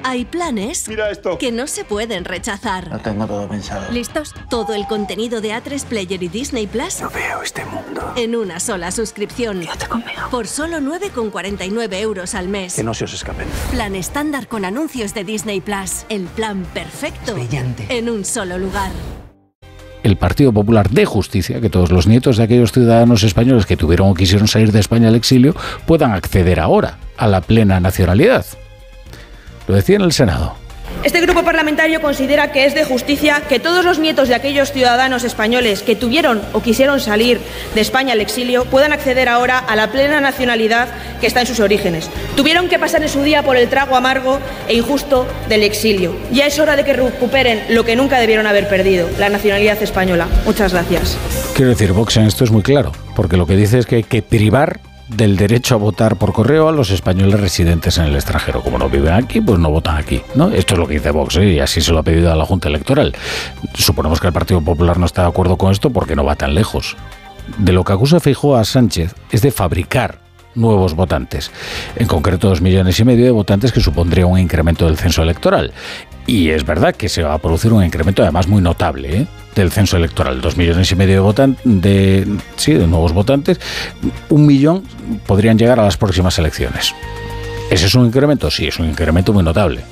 Hay planes Mira esto. que no se pueden rechazar. Lo tengo todo pensado. ¿Listos? Todo el contenido de A3 Player y Disney Plus No veo este mundo. en una sola suscripción. Yo te conmigo. Por solo 9,49 euros al mes. Que no se os escapen. Plan estándar con anuncios de Disney Plus. El plan perfecto. Brillante. En un solo lugar. El Partido Popular de Justicia, que todos los nietos de aquellos ciudadanos españoles que tuvieron o quisieron salir de España al exilio puedan acceder ahora a la plena nacionalidad. Lo decía en el Senado. Este grupo parlamentario considera que es de justicia que todos los nietos de aquellos ciudadanos españoles que tuvieron o quisieron salir de España al exilio puedan acceder ahora a la plena nacionalidad que está en sus orígenes. Tuvieron que pasar en su día por el trago amargo e injusto del exilio. Ya es hora de que recuperen lo que nunca debieron haber perdido, la nacionalidad española. Muchas gracias. Quiero decir, Vox en esto es muy claro, porque lo que dice es que hay que privar del derecho a votar por correo a los españoles residentes en el extranjero. Como no viven aquí, pues no votan aquí, ¿no? Esto es lo que dice Vox, y así se lo ha pedido a la Junta Electoral. Suponemos que el Partido Popular no está de acuerdo con esto porque no va tan lejos. De lo que acusa Feijóo a Sánchez es de fabricar nuevos votantes, en concreto 2,5 millones de votantes, que supondría un incremento del censo electoral. Y es verdad que se va a producir un incremento además muy notable, del censo electoral. 2,5 millones de nuevos votantes. 1 millón podrían llegar a las próximas elecciones. ¿Ese es un incremento? Sí, es un incremento muy notable.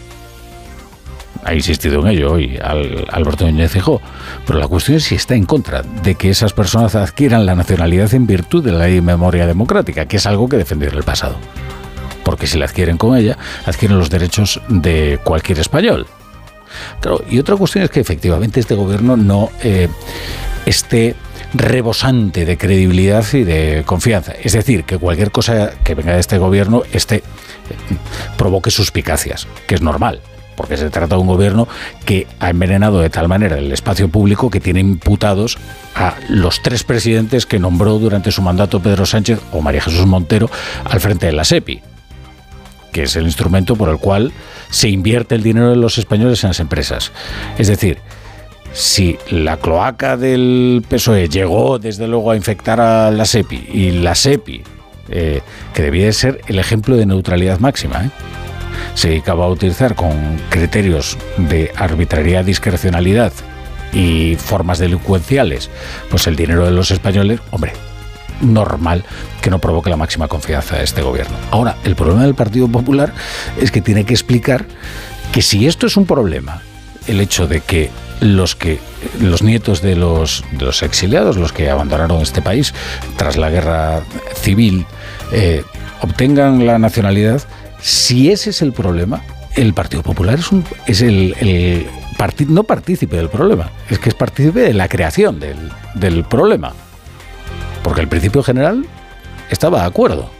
Ha insistido en ello hoy Alberto Núñez Feijóo. Pero la cuestión es si está en contra de que esas personas adquieran la nacionalidad en virtud de la ley de memoria democrática, que es algo que defendió en el pasado. Porque si la adquieren con ella, adquieren los derechos de cualquier español. Claro, y otra cuestión es que efectivamente este gobierno no esté rebosante de credibilidad y de confianza. Es decir, que cualquier cosa que venga de este gobierno provoque suspicacias, que es normal, porque se trata de un gobierno que ha envenenado de tal manera el espacio público que tiene imputados a los 3 presidentes que nombró durante su mandato Pedro Sánchez o María Jesús Montero al frente de la SEPI, que es el instrumento por el cual se invierte el dinero de los españoles en las empresas. Es decir, si la cloaca del PSOE llegó desde luego a infectar a la SEPI, y la SEPI, que debía de ser el ejemplo de neutralidad máxima, se dedicaba a utilizar con criterios de arbitrariedad, discrecionalidad y formas delincuenciales pues el dinero de los españoles, hombre, normal que no provoque la máxima confianza de este gobierno. Ahora, el problema del Partido Popular es que tiene que explicar que si esto es un problema, el hecho de que los nietos de los exiliados, los que abandonaron este país tras la guerra civil, obtengan la nacionalidad, si ese es el problema, el Partido Popular es el no partícipe del problema, es que es partícipe de la creación del problema. Porque el principio general estaba de acuerdo,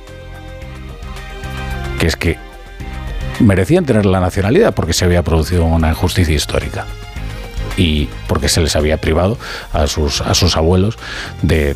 que es que merecían tener la nacionalidad porque se había producido una injusticia histórica y porque se les había privado a sus abuelos de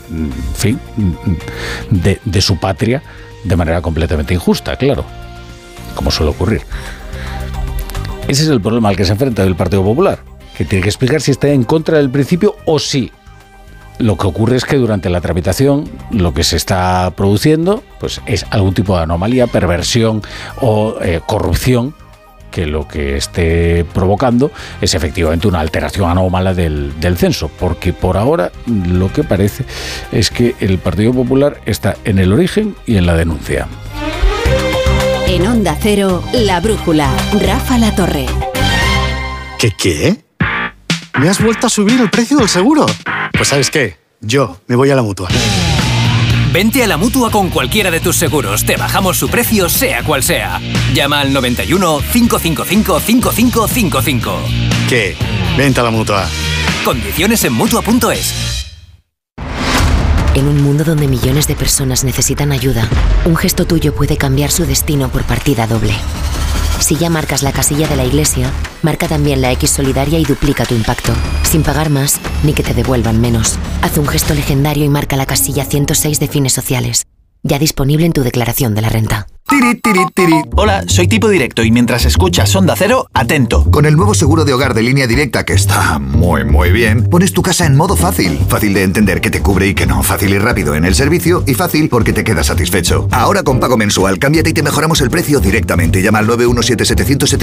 su patria de manera completamente injusta, claro, como suele ocurrir. Ese es el problema al que se enfrenta el Partido Popular, que tiene que explicar si está en contra del principio o sí. Lo que ocurre es que durante la tramitación lo que se está produciendo pues es algún tipo de anomalía, perversión o corrupción, que lo que esté provocando es efectivamente una alteración anómala del censo, porque por ahora lo que parece es que el Partido Popular está en el origen y en la denuncia. En Onda Cero, La Brújula, Rafa La Torre. ¿Qué? ¿Me has vuelto a subir el precio del seguro? Pues ¿sabes qué? Yo me voy a la Mutua. Vente a la Mutua con cualquiera de tus seguros. Te bajamos su precio, sea cual sea. Llama al 91 555 5555. ¿Qué? Vente a la Mutua. Condiciones en Mutua.es. En un mundo donde millones de personas necesitan ayuda, un gesto tuyo puede cambiar su destino por partida doble. Si ya marcas la casilla de la iglesia, marca también la X solidaria y duplica tu impacto, sin pagar más ni que te devuelvan menos. Haz un gesto legendario y marca la casilla 106 de Fines Sociales, ya disponible en tu declaración de la renta. Tiri, tiri, tiri. Hola, soy Tipo Directo y mientras escuchas Onda Cero, atento. Con el nuevo seguro de hogar de Línea Directa, que está muy bien, pones tu casa en modo fácil. Fácil de entender que te cubre y que no. Fácil y rápido en el servicio y fácil porque te quedas satisfecho. Ahora con pago mensual, cámbiate y te mejoramos el precio directamente. Llama al 917 700